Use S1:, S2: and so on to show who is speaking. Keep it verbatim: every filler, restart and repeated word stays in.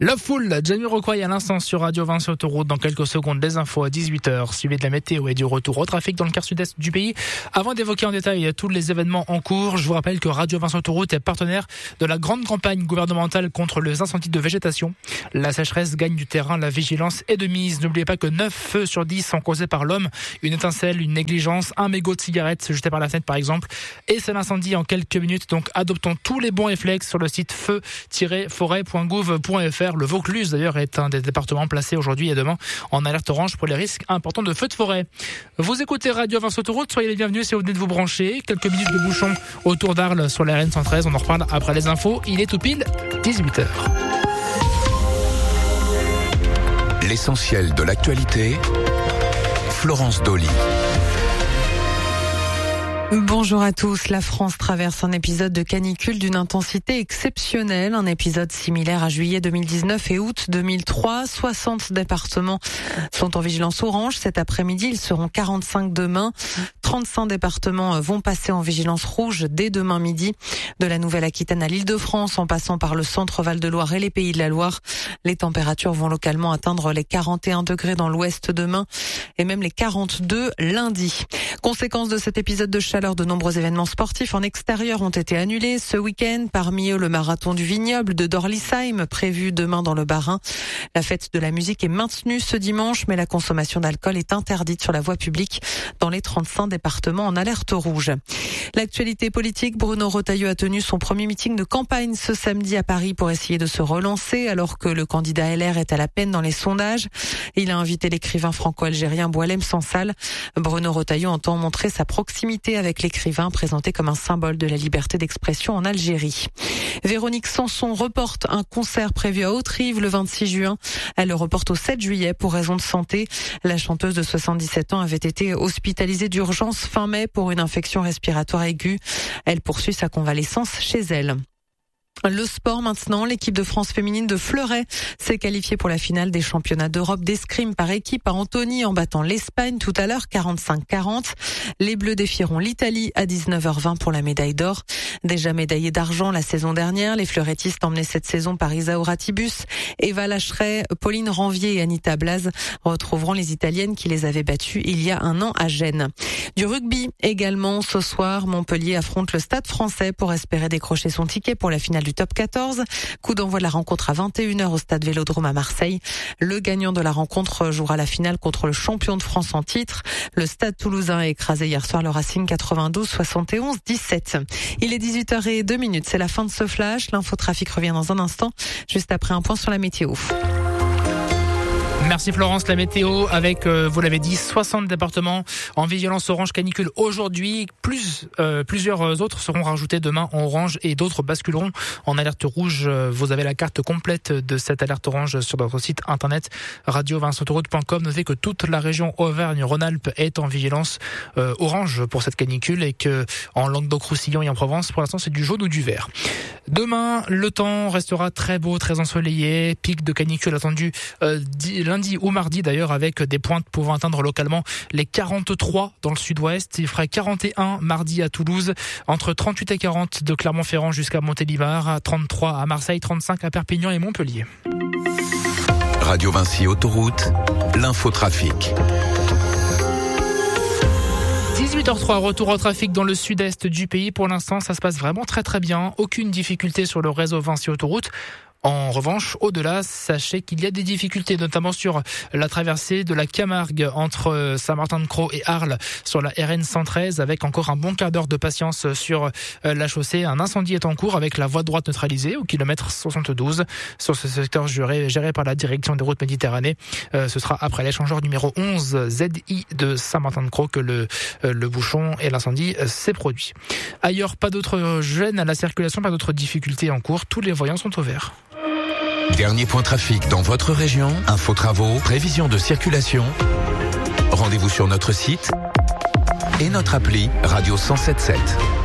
S1: La foule, Jamiroquai à l'instant sur Radio vingt sur Autoroute. Dans quelques secondes, des infos à dix-huit heures. Suivi de la météo et du retour au trafic dans le quart sud-est du pays. Avant d'évoquer en détail tous les événements en cours, je vous rappelle que Radio vingt sur Autoroute est partenaire de la grande campagne gouvernementale contre les incendies de végétation. La sécheresse gagne du terrain, la vigilance est de mise. N'oubliez pas que neuf feux sur dix sont causés par l'homme. Une étincelle, une négligence, un mégot de cigarette jeté par la fenêtre par exemple. Et c'est l'incendie en quelques minutes. Donc adoptons tous les bons réflexes sur le site feu tiret forêt point gouv point f r. Le Vaucluse, d'ailleurs, est un des départements placés aujourd'hui et demain en alerte orange pour les risques importants de feux de forêt. Vous écoutez Radio vingt sur Autoroute, soyez les bienvenus si vous venez de vous brancher. Quelques minutes de bouchon autour d'Arles sur la R N cent treize. On en reparle après les infos. Il est tout pile dix-huit heures.
S2: L'essentiel de l'actualité, Florence Dolly.
S3: Bonjour à tous. La France traverse un épisode de canicule d'une intensité exceptionnelle. Un épisode similaire à juillet deux mille dix-neuf et août deux mille trois. soixante départements sont en vigilance orange. Cet après-midi, ils seront quarante-cinq demain. trente-cinq départements vont passer en vigilance rouge dès demain midi. De la Nouvelle-Aquitaine à l'Île-de-France, en passant par le centre Val-de-Loire et les Pays de la Loire. Les températures vont localement atteindre les quarante et un degrés dans l'ouest demain et même les quarante-deux lundi. Conséquence de cet épisode de chaleur, de nombreux événements sportifs en extérieur ont été annulés ce week-end. Parmi eux, le marathon du vignoble de Dorlisheim, prévu demain dans le Bas-Rhin. La fête de la musique est maintenue ce dimanche, mais la consommation d'alcool est interdite sur la voie publique dans les trente-cinq départements en alerte rouge. L'actualité politique, Bruno Retailleau a tenu son premier meeting de campagne ce samedi à Paris pour essayer de se relancer alors que le candidat L R est à la peine dans les sondages. Il a invité l'écrivain franco-algérien Boualem Sansal. Bruno Retailleau entend montrer sa proximité avec l'écrivain présenté comme un symbole de la liberté d'expression en Algérie. Véronique Sanson reporte un concert prévu à Haute-Rive le vingt-six juin. Elle le reporte au sept juillet pour raison de santé. La chanteuse de soixante-dix-sept ans avait été hospitalisée d'urgence fin mai pour une infection respiratoire aiguë. Elle poursuit sa convalescence chez elle. Le sport maintenant, l'équipe de France féminine de fleuret s'est qualifiée pour la finale des championnats d'Europe d'escrime par équipe à Antony en battant l'Espagne tout à l'heure quarante-cinq quarante. Les Bleus défieront l'Italie à dix-neuf heures vingt pour la médaille d'or. Déjà médaillées d'argent la saison dernière, les fleurettistes emmenées cette saison par Isaura Ratibus, Eva Lacheret, Pauline Ranvier et Anita Blaz retrouveront les Italiennes qui les avaient battues il y a un an à Gênes. Du rugby également ce soir, Montpellier affronte le Stade Français pour espérer décrocher son ticket pour la finale du top quatorze. Coup d'envoi de la rencontre à vingt et une heures au stade Vélodrome à Marseille. Le gagnant de la rencontre jouera la finale contre le champion de France en titre. Le Stade Toulousain a écrasé hier soir le Racing quatre-vingt-douze soixante et onze dix-sept. Il est dix-huit heures zéro deux, c'est la fin de ce flash. L'infotrafic revient dans un instant, juste après un point sur la météo.
S1: Merci Florence, la météo avec, euh, vous l'avez dit, soixante départements en vigilance orange canicule aujourd'hui. Plus, euh, plusieurs autres seront rajoutés demain en orange et d'autres basculeront en alerte rouge. Vous avez la carte complète de cette alerte orange sur notre site internet radio vingt sur autoroute point com. Notez que toute la région Auvergne-Rhône-Alpes est en vigilance euh, orange pour cette canicule et que en Languedoc-Roussillon et en Provence, pour l'instant, c'est du jaune ou du vert. Demain, le temps restera très beau, très ensoleillé. Pic de canicule attendu euh, lundi ou mardi d'ailleurs, avec des pointes pouvant atteindre localement les quarante-trois dans le sud-ouest. Il fera quarante et un mardi à Toulouse, entre trente-huit et quarante de Clermont-Ferrand jusqu'à Montélimar, trente-trois à Marseille, trente-cinq à Perpignan et Montpellier.
S2: Radio Vinci Autoroute, l'infotrafic.
S1: dix-huit heures trois, retour au trafic dans le sud-est du pays. Pour l'instant, ça se passe vraiment très très bien. Aucune difficulté sur le réseau Vinci Autoroute. En revanche, au-delà, sachez qu'il y a des difficultés, notamment sur la traversée de la Camargue entre Saint-Martin-de-Crau et Arles sur la R N cent treize, avec encore un bon quart d'heure de patience sur la chaussée. Un incendie est en cours avec la voie droite neutralisée au kilomètre soixante-douze sur ce secteur géré, géré par la direction des routes Méditerranée. Euh, ce sera après l'échangeur numéro onze Z I de Saint-Martin-de-Crau que le, le bouchon et l'incendie s'est produit. Ailleurs, pas d'autres gênes à la circulation, pas d'autres difficultés en cours. Tous les voyants sont au vert.
S2: Dernier point trafic dans votre région, info travaux, prévision de circulation. Rendez-vous sur notre site et notre appli Radio cent soixante-dix-sept.